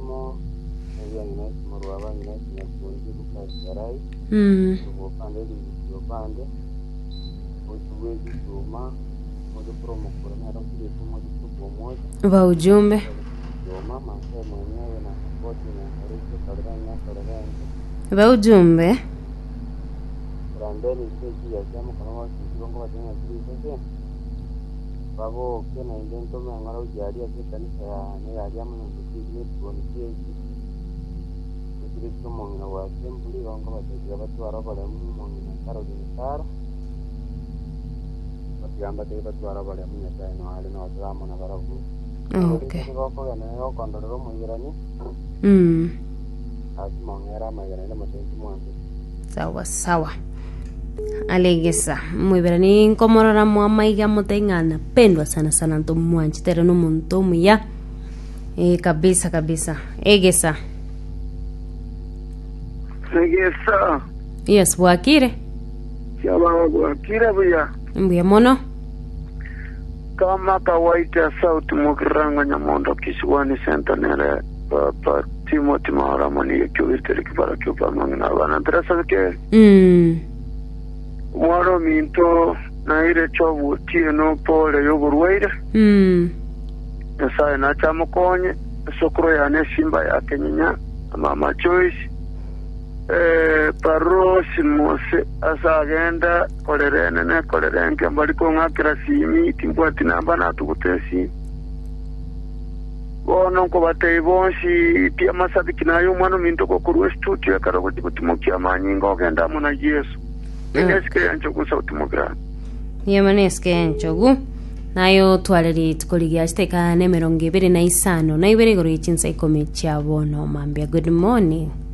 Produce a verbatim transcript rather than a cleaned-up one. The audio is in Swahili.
mo ya ngine morwa ngine ya kundi Lucas Yarai Mm. kwa pande ile pande uwe juma moja promo kwa na rafiki kwa kwa moja Va ujumbe. Juma mama mwenyewe na support na haraka kadrani na kadrani Va ujumbe. Randeli sisi ya jamu kama watu kirongo wa tena sisi babo kena indento mangara ujali ya kanisa ya ne ya jamu na sisi tuone sisi sisi tumo wa assembly rongo wa tena watu arabale mu na karo ni karo bagamba te watu arabale mu na tena wale na watu na barabu Okay. Ko na yo kondoro mu irani Mm. asimongera magara na matenzi mwanzo Sawa sawa. Alegesa mwibera ni nkomorora mwa maiga mutengana pendwa sana sana ndo mwanchi tere no muntu muya eh kabisa kabisa egesa Egesa yes wakire chama wakire buya mbuya mono kama kawaida sauti mukiranga nyamondo kisiwani sentanere pa Timothy Maura mani yakiwiteri kibara kyupa mangina bana drasa ke mm waro minto na ile chobu tieno pole yoburwaire mm sai na chamukonye sokro ya ne simba ya kenyanya mama choice eh parosi mose asagenda kolerene ne kolerenke mbaliko ngakira simi timbwati namba na tukutesi bono ko batei bonsi pia masabiki nayo mwana minto ko kurwe studio karako tikutimokia manyinga ogenda muna Yesu eneske yancho kusauti mugra yemaneske enchogu nayo twaleri tukoligia steka ne mirongo ibiri na isano na ibiri goro ichinsa ikomecha bono mambia good morning